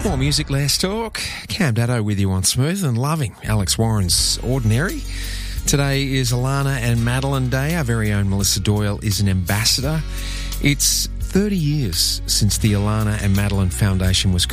More music, less talk. Cam Daddo with you on Smooth and loving Alex Warren's Ordinary. Today is Alana and Madeline Day. Our very own Melissa Doyle is an ambassador. It's 30 years since the Alana and Madeline Foundation was